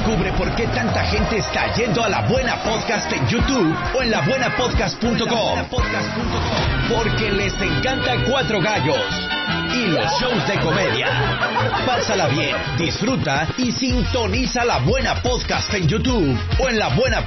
Descubre por qué tanta gente está yendo a La Buena Podcast en YouTube o en labuenapodcast.com. Porque les encanta Cuatro Gallos y los shows de comedia. Pásala bien, disfruta y sintoniza La Buena Podcast en YouTube o en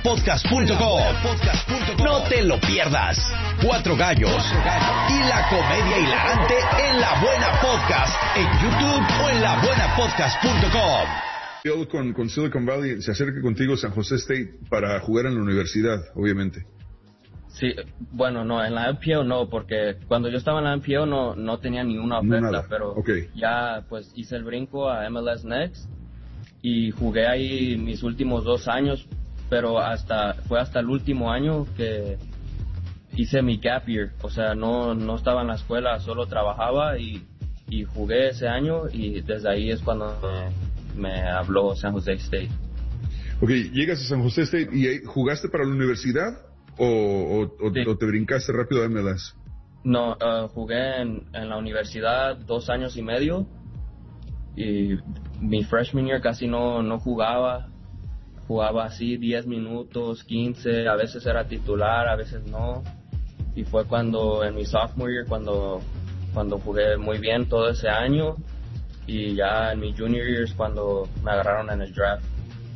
labuenapodcast.com. No te lo pierdas. Cuatro Gallos y la comedia hilarante en La Buena Podcast en YouTube o en labuenapodcast.com. Con Silicon Valley se acerca contigo San José State para jugar en la universidad, obviamente. Sí, bueno, no, en la MPO no, porque cuando yo estaba en la MPO no tenía ni una oferta, pero ya pues hice el brinco a MLS Next y jugué ahí mis últimos 2 años, pero fue hasta el último año que hice mi gap year, o sea, no estaba en la escuela, solo trabajaba y jugué ese año y desde ahí es cuando me habló San José State. Ok, llegas a San José State y ¿jugaste para la universidad o te brincaste rápido a MLS? No, jugué en la universidad 2 años y medio y mi freshman year casi no jugaba así 10 minutos, 15, a veces era titular, a veces no, y fue cuando en mi sophomore year cuando jugué muy bien todo ese año. Y ya en mi junior years cuando me agarraron en el draft.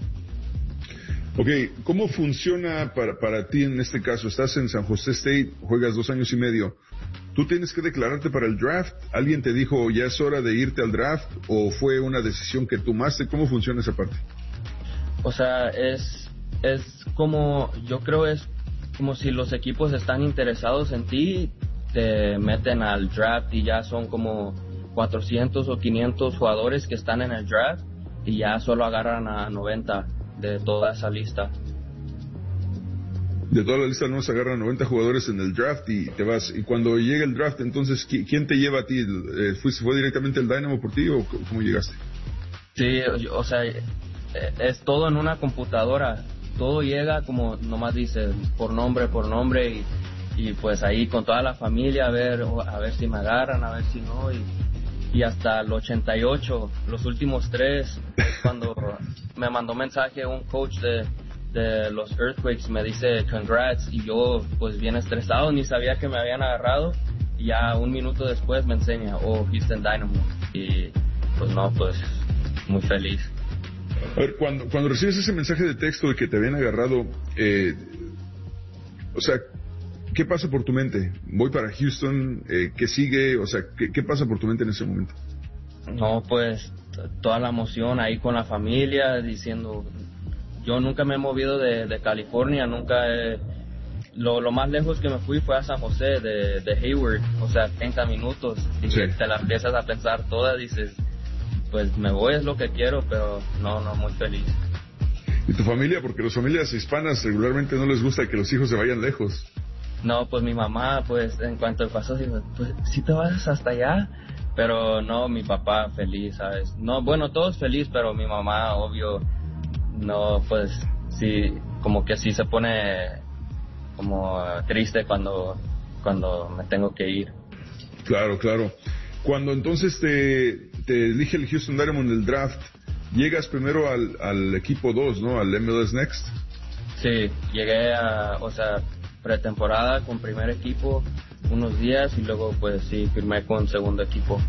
Ok, ¿cómo funciona para ti en este caso? Estás en San José State, juegas 2 años y medio. ¿Tú tienes que declararte para el draft? ¿Alguien te dijo ya es hora de irte al draft? ¿O fue una decisión que tomaste? ¿Cómo funciona esa parte? O sea, es como, yo creo es como si los equipos están interesados en ti, te meten al draft y ya son como 400 o 500 jugadores que están en el draft y ya solo agarran a 90 de toda esa lista. De toda la lista no se agarran 90 jugadores en el draft y te vas. Y cuando llega el draft, entonces, ¿quién te lleva a ti? ¿Fue directamente el Dynamo por ti o cómo llegaste? Sí, o sea, es todo en una computadora. Todo llega como nomás dice por nombre y pues ahí con toda la familia a ver si me agarran, a ver si no y hasta el 88, los últimos 3, cuando me mandó mensaje un coach de los Earthquakes, me dice congrats, y yo pues bien estresado, ni sabía que me habían agarrado, y ya 1 minuto después me enseña, Houston Dynamo, y pues muy feliz. A ver, cuando recibes ese mensaje de texto de que te habían agarrado, o sea, ¿qué pasa por tu mente? ¿Voy para Houston? ¿Qué sigue? O sea, ¿qué pasa por tu mente en ese momento? No, pues toda la emoción ahí con la familia, diciendo, yo nunca me he movido de California, lo más lejos que me fui fue a San José, de Hayward, o sea, 30 minutos, y sí. Te la empiezas a pensar toda, dices, pues me voy, es lo que quiero, pero no, muy feliz. ¿Y tu familia? Porque las familias hispanas regularmente no les gusta que los hijos se vayan lejos. No, pues mi mamá, pues en cuanto pasó, dijo, pues sí te vas hasta allá, pero no, mi papá feliz, ¿sabes? No, bueno, todos feliz, pero mi mamá, obvio, no, pues sí, como que sí se pone como triste cuando me tengo que ir. Claro. Cuando entonces te elige el Houston Dynamo en el draft, llegas primero al equipo 2, ¿no? Al MLS Next. Sí, llegué pretemporada con primer equipo unos días y luego pues sí firmé con segundo equipo.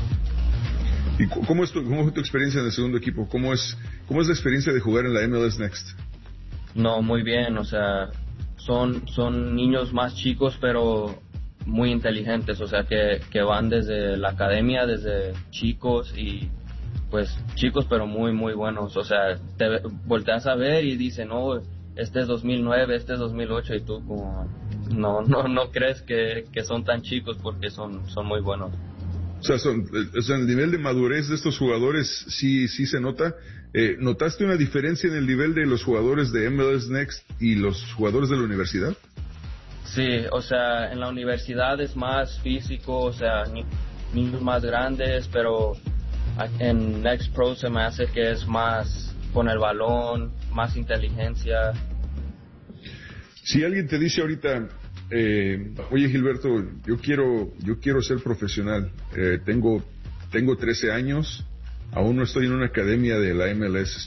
¿Y cómo fue tu experiencia en el segundo equipo? ¿Cómo es la experiencia de jugar en la MLS Next? No, muy bien, o sea, son niños más chicos pero muy inteligentes, o sea que van desde la academia, desde chicos y pues chicos pero muy muy buenos, o sea, te volteas a ver y dicen, no, este es 2009, este es 2008 y tú como no crees que son tan chicos porque son muy buenos. O sea, el nivel de madurez de estos jugadores sí se nota. ¿Notaste una diferencia en el nivel de los jugadores de MLS Next y los jugadores de la universidad? Sí, o sea, en la universidad es más físico, o sea, niños más grandes, pero en Next Pro se me hace que es más con el balón, más inteligencia. Si alguien te dice ahorita, oye Gilberto, yo quiero ser profesional, tengo 13 años, aún no estoy en una academia de la MLS,